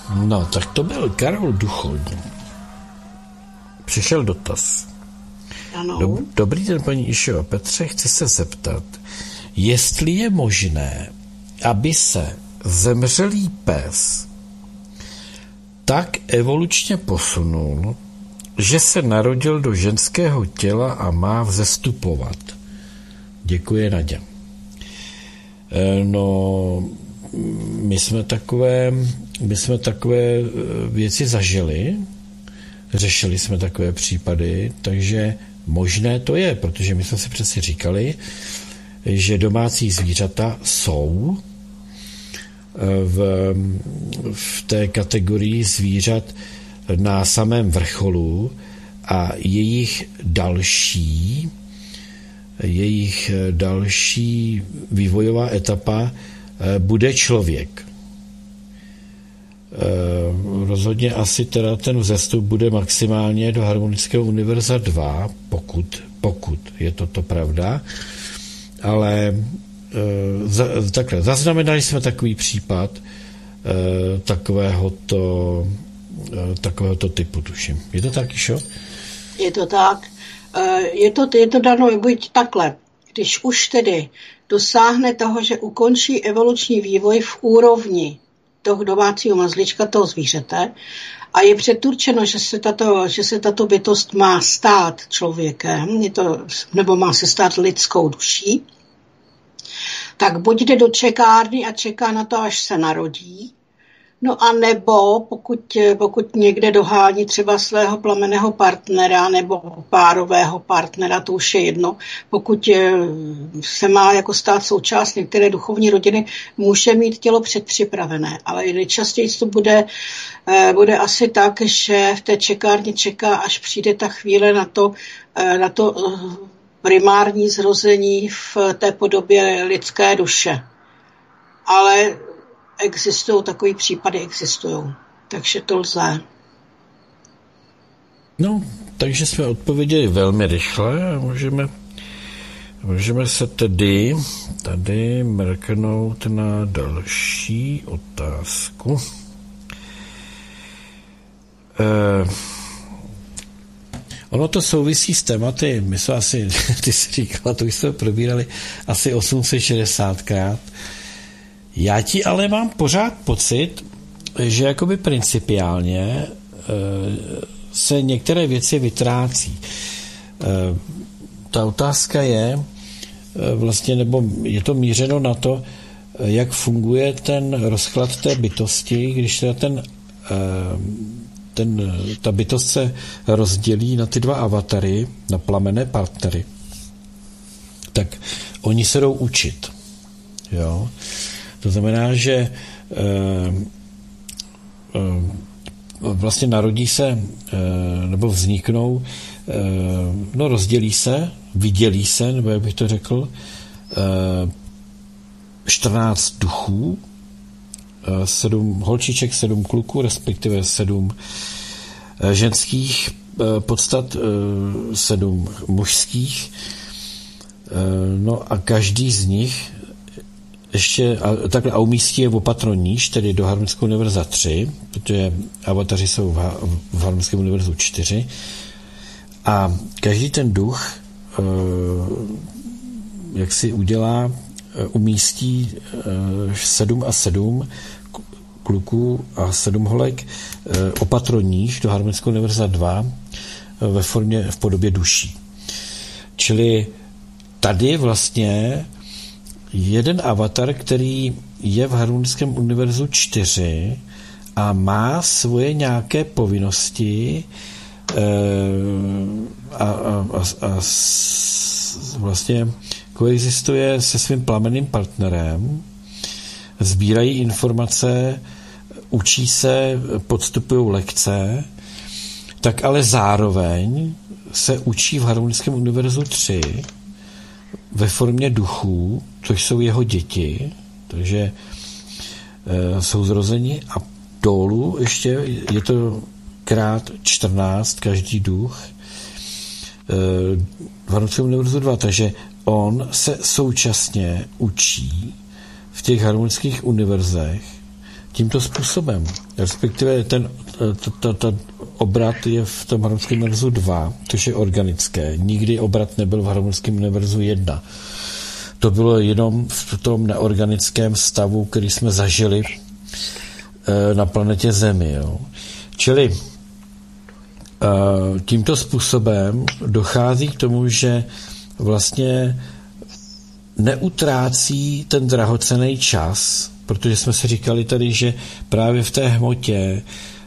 No, tak to byl Karol Duchoň. Přišel dotaz. Ano. Dobrý den, paní Išo a Petře, chci se zeptat, jestli je možné, aby se zemřelý pes tak evolučně posunul, že se narodil do ženského těla a má vzestupovat. Děkuji, Naďa. No, my jsme takové věci zažili, řešili jsme takové případy, takže možné to je, protože my jsme si přesně říkali, že domácí zvířata jsou v té kategorii zvířat na samém vrcholu a jejich další vývojová etapa bude člověk. Rozhodně asi teda ten vzestup bude maximálně do harmonického univerza 2, pokud je toto pravda, ale takhle, zaznamenali jsme takový případ takovéhoto typu, tuším. Je to tak, Išo? Je to tak. Je to dáno buď takhle. Když už tedy dosáhne toho, že ukončí evoluční vývoj v úrovni toho domácího mazlíčka, toho zvířete, a je předurčeno, že se tato bytost má stát člověkem, nebo má se stát lidskou duší, tak buď jde do čekárny a čeká na to, až se narodí, no a nebo pokud někde dohání třeba svého plamenného partnera nebo párového partnera, to už je jedno, pokud se má jako stát součást některé duchovní rodiny, může mít tělo předpřipravené, ale nejčastěji to bude asi tak, že v té čekárně čeká, až přijde ta chvíle na to primární zrození v té podobě lidské duše. Ale existují, takové případy existují. Takže to lze. No, takže jsme odpověděli velmi rychle a můžeme se tedy tady mrknout na další otázku. Ono to souvisí s tématy, my jsme asi, ty jsi říkala, to jsme probírali asi 860krát. Já ti ale mám pořád pocit, že jakoby principiálně se některé věci vytrácí. Ta otázka je vlastně, nebo je to mířeno na to, jak funguje ten rozklad té bytosti, když teda ta bytost se rozdělí na ty dva avatary, na plamenné partnery, tak oni se jdou učit. Jo? To znamená, že vlastně narodí se, nebo vzniknou, rozdělí se, vydělí se, nebo jak bych to řekl, 14 duchů, 7 holčiček, 7 kluků, respektive 7 ženských podstat, 7 mužských. No a každý z nich ještě takhle a umístí je opatro níž, tedy do harmonického univerza 3, protože avataři jsou v harmonickém univerzu 4. A každý ten duch, jak si udělá, umístí 7 a 7 kluků a 7 holek opatro níž do harmonického univerza 2 v podobě duší. Čili tady vlastně jeden avatar, který je v harmonickém univerzu 4 a má svoje nějaké povinnosti a vlastně koexistuje se svým plamenným partnerem, sbírají informace, učí se, podstupují lekce, tak ale zároveň se učí v harmonickém univerzu 3 ve formě duchů, což jsou jeho děti, takže jsou zrozeni a dolů ještě je to krát 14 každý duch v harmonickém univerzu 2, takže on se současně učí v těch harmonických univerzech tímto způsobem. Respektive ten obrat je v tom harmonickém univerzu 2, což je organické. Nikdy obrat nebyl v harmonickém univerzu 1. To bylo jenom v tom neorganickém stavu, který jsme zažili na planetě Zemi. Jo. Čili tímto způsobem dochází k tomu, že vlastně neutrácí ten drahocenný čas, protože jsme si říkali tady, že právě v té hmotě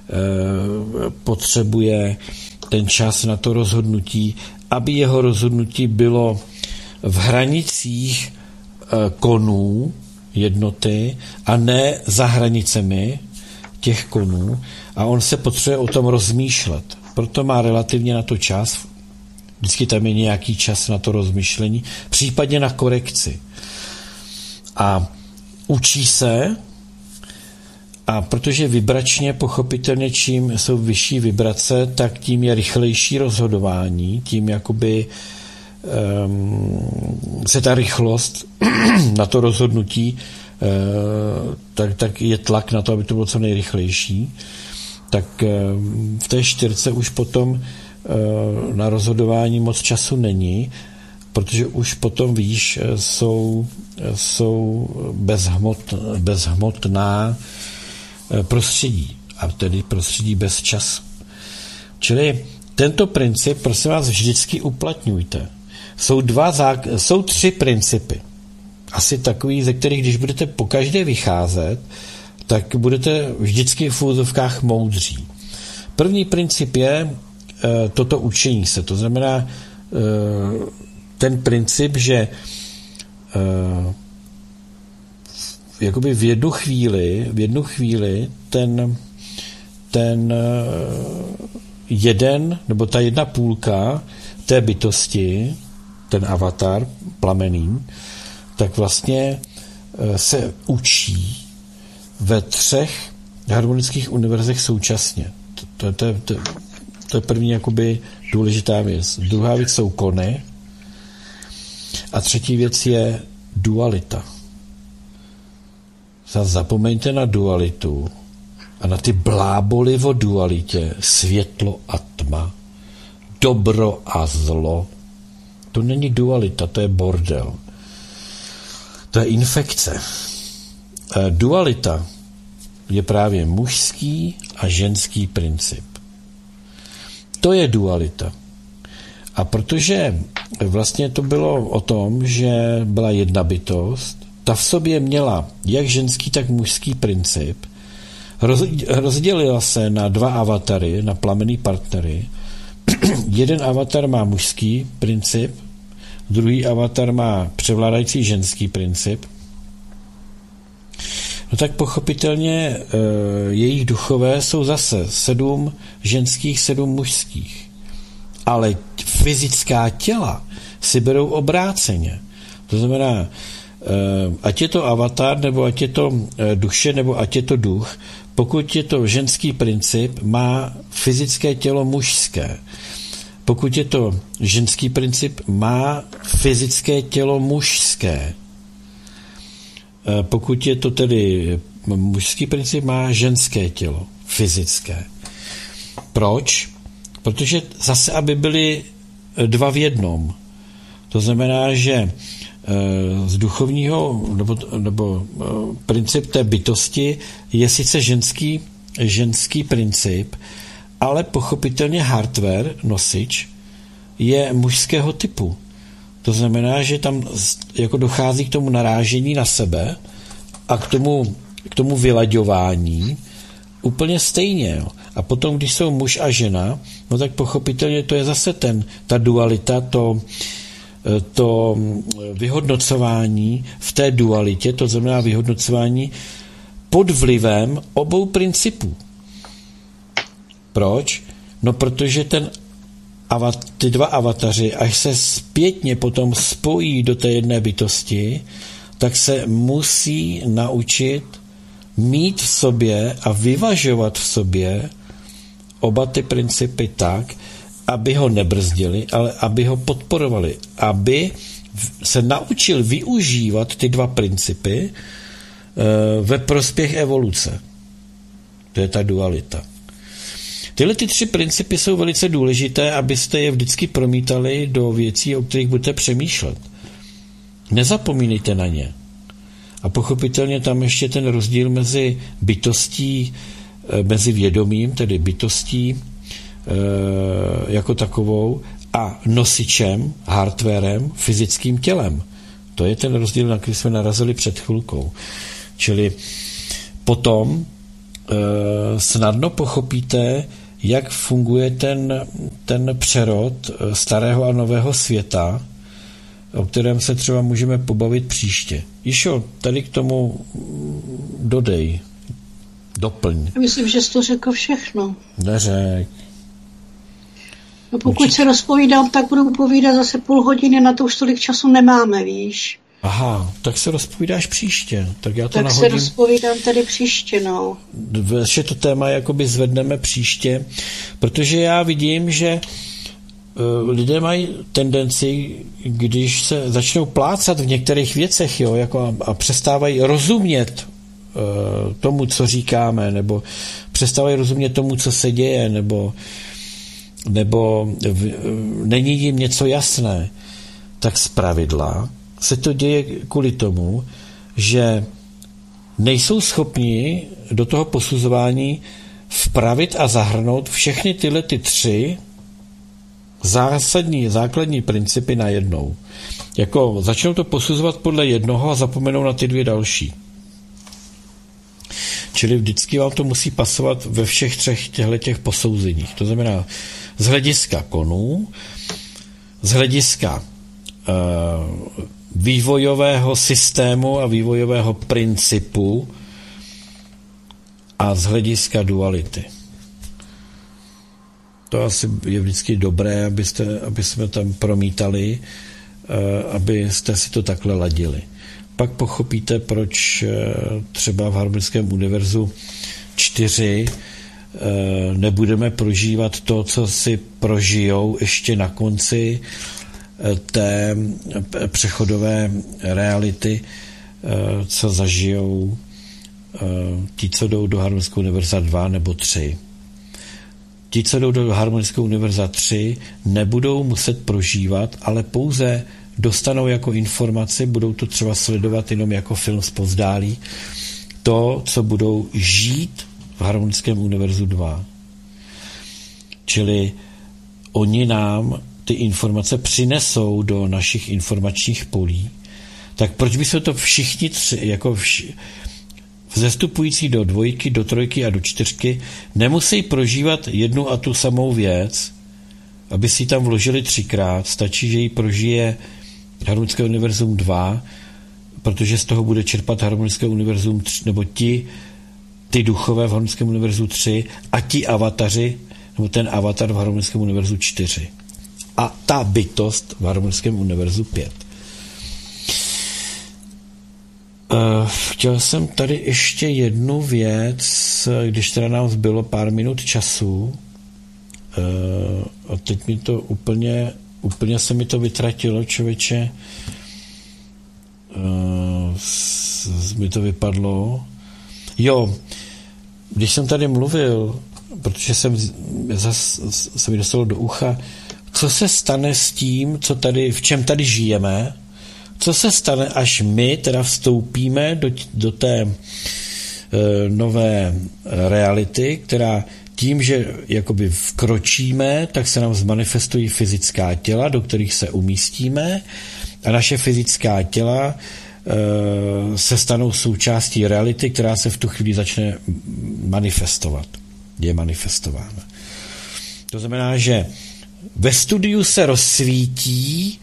potřebuje ten čas na to rozhodnutí, aby jeho rozhodnutí bylo v hranicích konů jednoty a ne za hranicemi těch konů a on se potřebuje o tom rozmýšlet. Proto má relativně na to čas, vždycky tam je nějaký čas na to rozmýšlení, případně na korekci. A učí se, a protože vibračně pochopitelně čím jsou vyšší vibrace, tak tím je rychlejší rozhodování, tím jakoby se ta rychlost na to rozhodnutí, tak je tlak na to, aby to bylo co nejrychlejší. Tak v té 4 už potom na rozhodování moc času není, protože už potom, víš, jsou bezhmotná prostředí, a tedy prostředí bez času. Čili tento princip, prosím vás, vždycky uplatňujte. Jsou 3 principy. Asi takový, ze kterých, když budete pokaždé vycházet, tak budete vždycky v úzovkách moudří. První princip je toto učení se. To znamená ten princip, že jakoby v jednu chvíli ten jeden, nebo ta jedna půlka té bytosti, ten avatar plamenný, tak vlastně se učí ve 3 harmonických univerzech současně. To je první jakoby důležitá věc. Druhá věc jsou kony a třetí věc je dualita. Zapomeňte na dualitu a na ty bláboli o dualitě, světlo a tma, dobro a zlo. To není dualita, to je bordel. To je infekce. Dualita je právě mužský a ženský princip. To je dualita. A protože vlastně to bylo o tom, že byla jedna bytost, ta v sobě měla jak ženský, tak mužský princip, rozdělila se na 2 avatary, na plamenný partnery. Jeden avatar má mužský princip, druhý avatar má převládající ženský princip. No tak pochopitelně jejich duchové jsou zase 7 ženských, 7 mužských. Ale fyzická těla si berou obráceně. To znamená, ať je to avatar, nebo ať je to duše, nebo ať je to duch, pokud je to ženský princip, má fyzické tělo mužské. Pokud je to ženský princip, má fyzické tělo mužské. Pokud je to tedy mužský princip, má ženské tělo fyzické. Proč? Protože zase, aby byly 2 v jednom. To znamená, že z duchovního nebo princip té bytosti je sice ženský princip, ale pochopitelně hardware, nosič, je mužského typu. To znamená, že tam jako dochází k tomu narážení na sebe a k tomu vylaďování úplně stejně. Jo. A potom, když jsou muž a žena, no tak pochopitelně to je zase ta dualita, to vyhodnocování v té dualitě, to znamená vyhodnocování pod vlivem obou principů. Proč? No protože ty 2 avataři, až se zpětně potom spojí do té jedné bytosti, tak se musí naučit mít v sobě a vyvažovat v sobě oba ty principy tak, aby ho nebrzdili, ale aby ho podporovali, aby se naučil využívat ty 2 principy ve prospěch evoluce. To je ta dualita. Tyhle ty 3 principy jsou velice důležité, abyste je vždycky promítali do věcí, o kterých budete přemýšlet. Nezapomínejte na ně. A pochopitelně tam ještě ten rozdíl mezi bytostí, mezi vědomím, tedy bytostí jako takovou, a nosičem, hardwarem, fyzickým tělem. To je ten rozdíl, na který jsme narazili před chvilkou. Čili potom snadno pochopíte, jak funguje ten přerod starého a nového světa, o kterém se třeba můžeme pobavit příště. Jišo, tady k tomu dodej, doplň. Myslím, že jsi to řekl všechno. Neřek. No pokud se rozpovídám, tak budu povídat zase půl hodiny, na to už tolik času nemáme, víš. Aha, tak se rozpovídáš příště. Tak já to tak nahodím. Se rozpovídám tady příště, no. Ještě to téma jakoby zvedneme příště, protože já vidím, že lidé mají tendenci, když se začnou plácat v některých věcech, jo, jako a přestávají rozumět tomu, co říkáme, nebo přestávají rozumět tomu, co se děje, nebo není jim něco jasné, tak zpravidla se to děje kvůli tomu, že nejsou schopni do toho posuzování vpravit a zahrnout všechny tyhle ty 3 základní principy najednou. Jako začnou to posuzovat podle jednoho a zapomenou na ty 2 další. Čili vždycky vám to musí pasovat ve všech 3 těch posouzeních. To znamená z hlediska konů, z hlediska vývojového systému a vývojového principu a z hlediska duality. To asi je vždycky dobré, aby jsme tam promítali, abyste si to takhle ladili. Pak pochopíte, proč třeba v Harmonickém univerzu 4 nebudeme prožívat to, co si prožijou ještě na konci té přechodové reality, co zažijou ti, co jdou do Harmonického univerza 2 nebo 3. Ti, co jdou do Harmonického univerza 3, nebudou muset prožívat, ale pouze dostanou jako informaci, budou to třeba sledovat jenom jako film zpovzdálí, to, co budou žít v Harmonickém univerzu 2. Čili oni nám ty informace přinesou do našich informačních polí, tak proč by se to všichni 3, jako vzestupující do 2, do 3 a do 4, nemusí prožívat jednu a tu samou věc, aby si ji tam vložili 3krát, stačí, že ji prožije Harmonické univerzum 2, protože z toho bude čerpat Harmonické univerzum 3, nebo ty duchové v Harmonickém univerzu 3 a ti avataři, nebo ten avatar v Harmonickém univerzu 4. A ta bytost v Harmonickém univerzu 5. Chtěl jsem tady ještě jednu věc, když teda nám zbylo pár minut času, a teď mi to úplně se mi to vytratilo, člověče, mi to vypadlo. Jo, když jsem tady mluvil, protože se mi dostalo do ucha, co se stane s tím, v čem tady žijeme, co se stane, až my teda vstoupíme do té nové reality, která tím, že jakoby vkročíme, tak se nám zmanifestují fyzická těla, do kterých se umístíme a naše fyzická těla se stanou součástí reality, která se v tu chvíli začne manifestovat. Je manifestována. To znamená, že ve studiu se rozsvítí,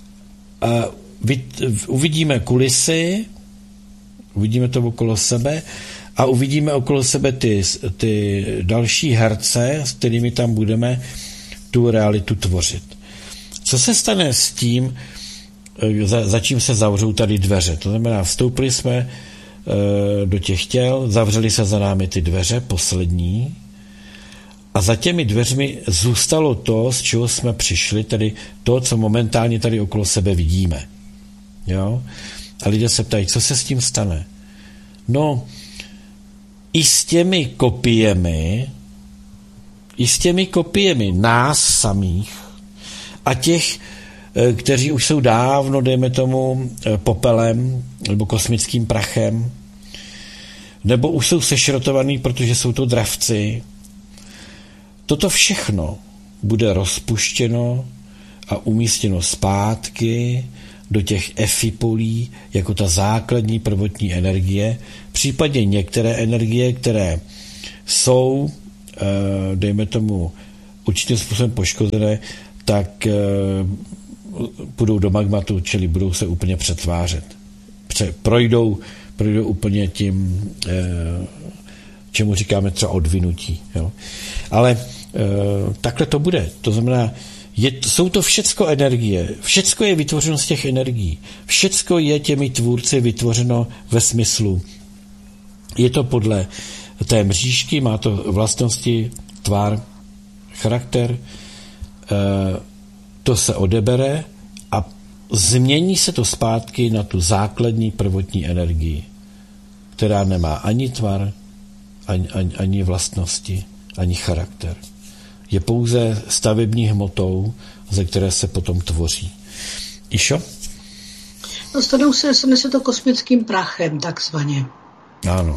uvidíme kulisy, uvidíme to okolo sebe a uvidíme okolo sebe ty další herce, s kterými tam budeme tu realitu tvořit. Co se stane s tím, za čím se zavřou tady dveře? To znamená, vstoupili jsme do těch těl, zavřeli se za námi ty dveře, poslední, a za těmi dveřmi zůstalo to, z čeho jsme přišli, tedy to, co momentálně tady okolo sebe vidíme. Jo? A lidé se ptají, co se s tím stane? No, i s těmi kopiemi nás samých a těch, kteří už jsou dávno, dejme tomu, popelem nebo kosmickým prachem, nebo už jsou sešrotovaný, protože jsou to dravci. Toto všechno bude rozpuštěno a umístěno zpátky do těch efipolí jako ta základní prvotní energie, případně některé energie, které jsou, dejme tomu, určitým způsobem poškozené, tak půjdou do magmatu, čili budou se úplně přetvářet. Projdou úplně tím, čemu říkáme třeba odvinutí. Jo. Ale takhle to bude. To znamená, jsou to všecko energie. Všecko je vytvořeno z těch energií. Všecko je těmi tvůrci vytvořeno ve smyslu. Je to podle té mřížky, má to vlastnosti, tvar, charakter, to se odebere a změní se to zpátky na tu základní prvotní energii, která nemá ani tvar, ani vlastnosti, ani charakter. Je pouze stavební hmotou, ze které se potom tvoří. Išo? No, stane se to kosmickým prachem, takzvaně. Ano.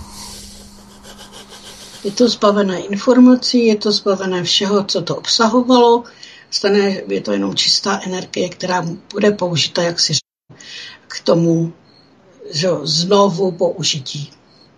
Je to zbavené informací, je to zbavené všeho, co to obsahovalo. Je to jenom čistá energie, která bude použita, jak si říká, k tomu, že znovu použití.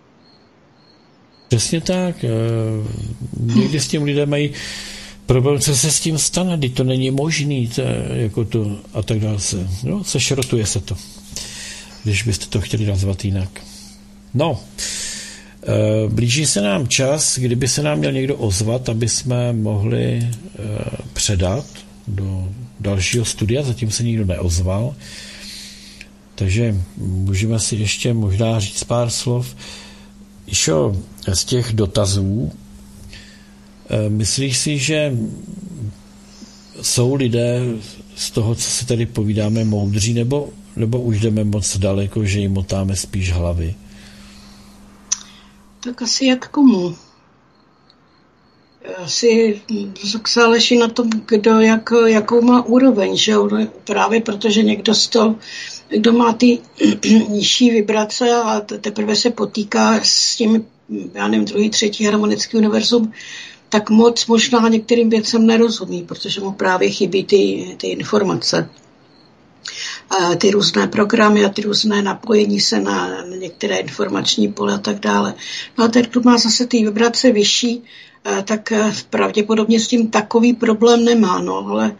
Přesně tak. Někdy s tím lidé mají problém, co se s tím stane, když to není možný, to, jako to, a tak dále se. No, sešrotuje se to, když byste to chtěli nazvat jinak. No, blíží se nám čas, kdyby se nám měl někdo ozvat, aby jsme mohli předat do dalšího studia, zatím se nikdo neozval, takže můžeme si ještě možná říct pár slov. Išo, z těch dotazů, myslíš si, že jsou lidé z toho, co si tady povídáme, moudří, nebo už jdeme moc daleko, že jim motáme spíš hlavy? Tak asi jak komu. Asi záleží na tom, kdo jakou má úroveň, že jo? Právě protože někdo má ty nižší vibrace a teprve se potýká s tím, já nevím, druhý, třetí harmonický univerzum, tak moc možná některým věcem nerozumí, protože mu právě chybí ty informace. Ty různé programy a ty různé napojení se na některé informační pole a tak dále. No a ten, kdo má zase ty vibrace vyšší, tak pravděpodobně s tím takový problém nemá, no, ale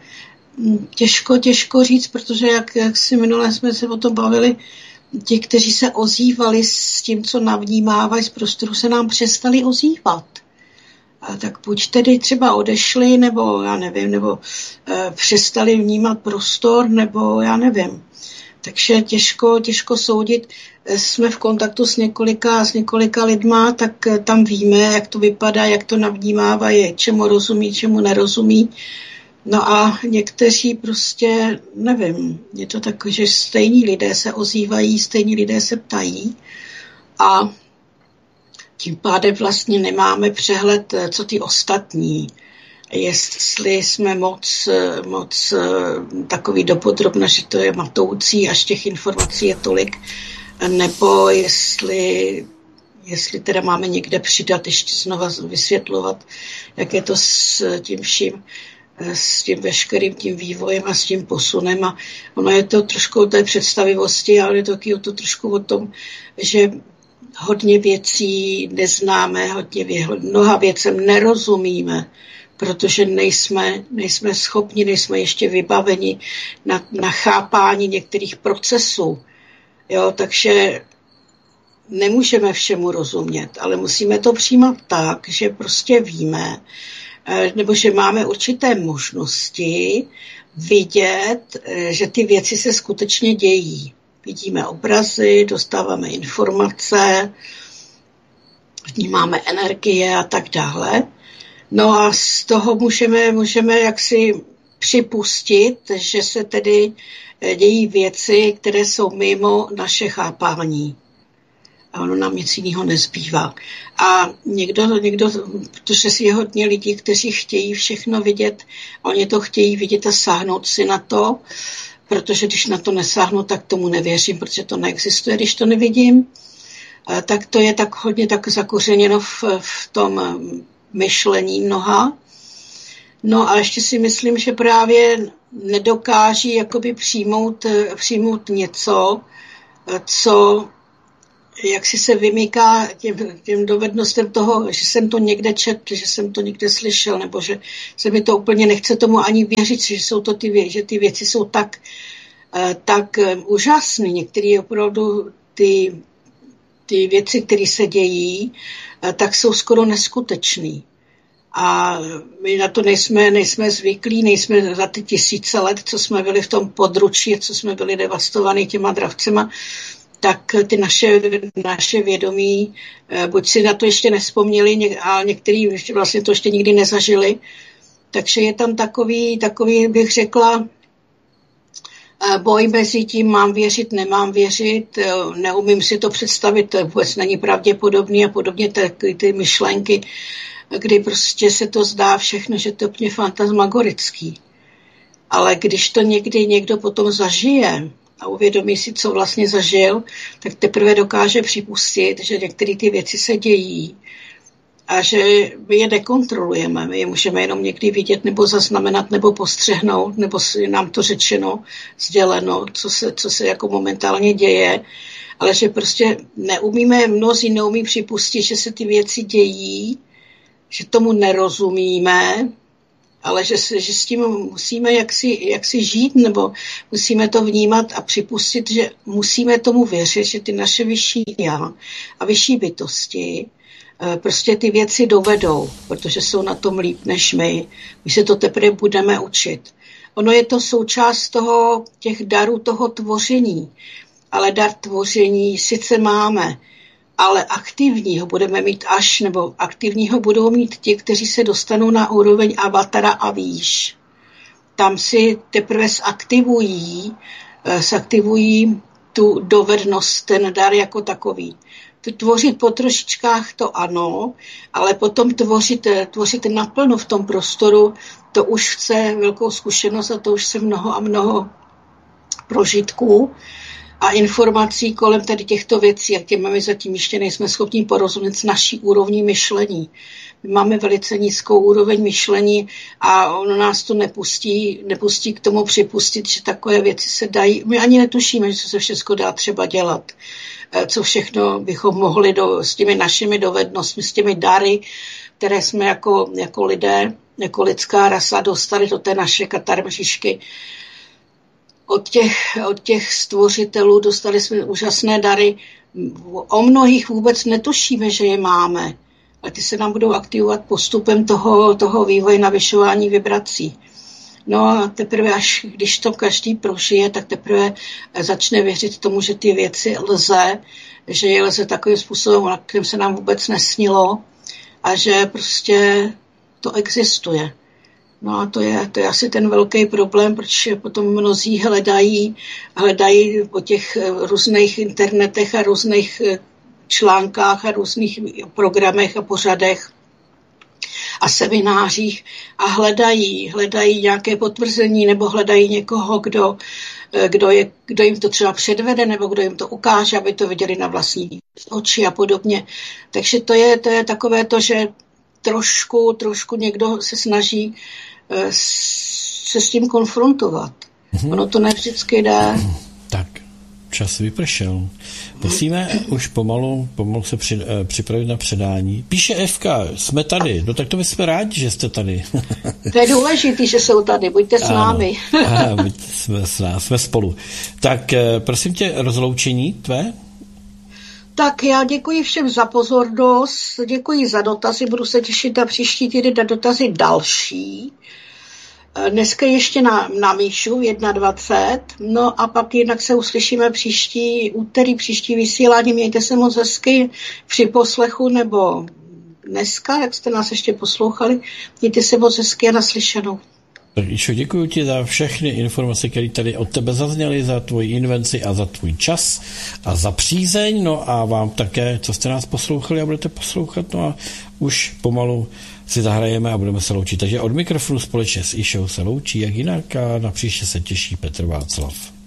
těžko říct, protože jak si minule jsme se o tom bavili, ti, kteří se ozývali s tím, co navnímávají z prostoru, se nám přestali ozývat. A tak buď tedy třeba odešli, nebo já nevím, nebo přestali vnímat prostor, nebo já nevím. Takže těžko soudit. Jsme v kontaktu s několika lidma, tak tam víme, jak to vypadá, jak to navnímávají, čemu rozumí, čemu nerozumí. No a někteří prostě, nevím, je to tak, že stejní lidé se ozývají, stejní lidé se ptají a tím pádem vlastně nemáme přehled, co ty ostatní. Jestli jsme moc takový dopodrobna, že to je matoucí, až těch informací je tolik, nebo jestli teda máme někde přidat, ještě znova vysvětlovat, jak je to s tím vším, s tím veškerým tím vývojem a s tím posunem. A ono je to trošku o té představivosti, ale je to taky trošku o tom, že hodně věcí neznáme, mnoha věcem nerozumíme, protože nejsme schopni, nejsme ještě vybaveni na chápání některých procesů. Jo, takže nemůžeme všemu rozumět, ale musíme to přijímat tak, že prostě víme, nebo že máme určité možnosti vidět, že ty věci se skutečně dějí. Vidíme obrazy, dostáváme informace, vnímáme energie a tak dále. No a z toho můžeme jaksi připustit, že se tedy dějí věci, které jsou mimo naše chápání. a ono nám nic jiného nezbývá. A někdo, protože si je hodně lidí, kteří chtějí všechno vidět, oni to chtějí vidět a sáhnout si na to, protože když na to nesáhnu, tak tomu nevěřím, protože to neexistuje, když to nevidím. Tak to je tak hodně tak zakořeněno v tom myšlení mnoha. No a ještě si myslím, že právě nedokáží jakoby přijmout něco, co jak si se vymyká těm dovednostem toho, že jsem to někde četl, že jsem to někde slyšel, nebo že se mi to úplně nechce tomu ani věřit, že jsou to že ty věci jsou tak úžasné. Některé opravdu ty věci, které se dějí, tak jsou skoro neskutečný. A my na to nejsme zvyklí, nejsme za ty tisíce let, co jsme byli v tom područí, co jsme byli devastovaní těma dravcema, tak ty naše vědomí, buď si na to ještě nevzpomněli, a některý vlastně to ještě nikdy nezažili. Takže je tam takový bych řekla, boj mezi tím, mám věřit, nemám věřit, neumím si to představit, to vůbec není pravděpodobný a podobně ty myšlenky, kdy prostě se to zdá všechno, že to je úplně fantasmagorický. Ale když to někdy někdo potom zažije a uvědomí si, co vlastně zažil, tak teprve dokáže připustit, že některé ty věci se dějí a že my je nekontrolujeme. My je můžeme jenom někdy vidět nebo zaznamenat nebo postřehnout, nebo je nám to řečeno, sděleno, co se jako momentálně děje, ale že prostě mnozí neumí připustit, že se ty věci dějí, že tomu nerozumíme, ale že s tím musíme jaksi žít, nebo musíme to vnímat a připustit, že musíme tomu věřit, že ty naše vyšší já a vyšší bytosti prostě ty věci dovedou, protože jsou na tom líp než my. My se to teprve budeme učit. Ono je to součást těch darů toho tvoření, ale dar tvoření sice máme, ale aktivního budeme mít nebo aktivního budou mít ti, kteří se dostanou na úroveň avatara a výš. Tam si teprve zaktivují tu dovednost, ten dar jako takový. Tvořit po trošičkách to ano, ale potom tvořit naplno v tom prostoru, to už chce velkou zkušenost a to už chce mnoho a mnoho prožitků a informací kolem tady těchto věcí, jak těm my zatím ještě nejsme schopni porozumět s naší úrovní myšlení. My máme velice nízkou úroveň myšlení a ono nás to nepustí k tomu připustit, že takové věci se dají. My ani netušíme, že se všechno dá třeba dělat. Co všechno bychom mohli s těmi našimi dovednostmi, s těmi dary, které jsme jako lidé, jako lidská rasa dostali do té naše katarmříšky. Od těch stvořitelů dostali jsme úžasné dary. O mnohých vůbec netušíme, že je máme. Ale ty se nám budou aktivovat postupem toho vývoje navyšování vibrací. No a teprve až když to každý prožije, tak teprve začne věřit tomu, že ty věci že je lze takovým způsobem, na kterém se nám vůbec nesnilo a že prostě to existuje. No a to je asi ten velký problém, protože potom mnozí hledají po těch různých internetech a různých článkách a různých programech a pořadech a seminářích a hledají nějaké potvrzení nebo hledají někoho, kdo jim to třeba předvede nebo kdo jim to ukáže, aby to viděli na vlastní oči a podobně. Takže to je takové to, že trošku někdo se snaží se s tím konfrontovat. Ono to ne vždycky jde. Tak, čas vypršel. Musíme už pomalu se připravit na předání. Píše Evka, jsme tady. No tak to my jsme rádi, že jste tady. To je důležitý, že jsou tady. Buďte s námi. Jsme spolu. Tak prosím tě, rozloučení tvé? Tak já děkuji všem za pozornost, děkuji za dotazy, budu se těšit na příští týden na dotazy další. Dneska ještě na Míšu v 21. No a pak jinak se uslyšíme příští úterý, příští vysílání. Mějte se moc hezky při poslechu nebo dneska, jak jste nás ještě poslouchali. Mějte se moc hezky a naslyšenou. Tak Išo, děkuji ti za všechny informace, které tady od tebe zazněly, za tvoji invenci a za tvůj čas a za přízeň, no a vám také, co jste nás poslouchali a budete poslouchat, no a už pomalu si zahrajeme a budeme se loučit. Takže od mikrofonu společně s Išou se loučí jak jinak a na příště se těší Petr Václav.